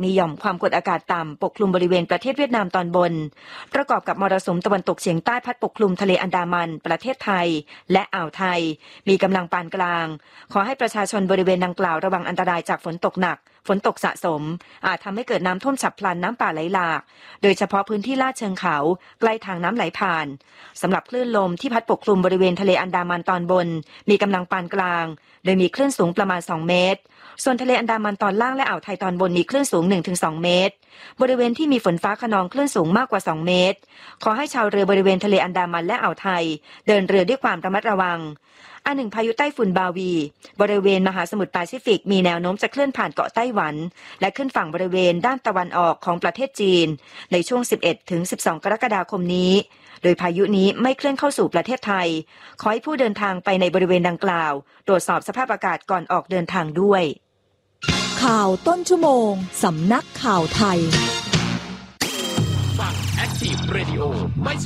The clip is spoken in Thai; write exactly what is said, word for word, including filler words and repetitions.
มีหย่อมความกดอากาศต่ำปกคลุมบริเวณประเทศเวียดนามตอนบนประกอบกับมรสุมตะวันตกเฉียงใต้พัดปกคลุมทะเลอันดามันประเทศไทยและอ่าวไทยมีกำลังปานกลางขอให้ประชาชนบริเวณดังกล่าวระวังอันตรายจากฝนตกหนักฝนตกสะสมอาจทำให้เกิดน้ำท่วมฉับพลันน้ำป่าไหลหลากโดยเฉพาะพื้นที่ลาดเชิงเขาใกล้ทางน้ำไหลผ่านสำหรับคลื่นลมที่พัดปกคลุมบริเวณทะเลอันดามันตอนบนมีกำลังปานกลางโดยมีคลื่นสูงประมาณสองเมตรส่วนทะเลอันดามันตอนล่างและอ่าวไทยตอนบนมีคลื่นสูง หนึ่งถึงสอง เมตรบริเวณที่มีฝนฟ้าคะนองคลื่นสูงมากกว่าสองเมตรขอให้ชาวเรือบริเวณทะเลอันดามันและอ่าวไทยเดินเรือด้วยความระมัดระวังอันหนึ่งพายุไต้ฝุ่นบาวีบริเวณมหาสมุทรแปซิฟิกมีแนวโน้มจะเคลื่อนผ่านเกาะไต้หวันและขึ้นฝั่งบริเวณด้านตะวันออกของประเทศจีนในช่วง สิบเอ็ดถึงสิบสอง กรกฎาคมนี้โดยพายุนี้ไม่เคลื่อนเข้าสู่ประเทศไทยขอให้ผู้เดินทางไปในบริเวณดังกล่าวตรวจสอบสภาพอากาศก่อนออกเดินทางด้วยข่าวต้นชั่วโมงสำนักข่าวไทยฟัง Active Radio ไม่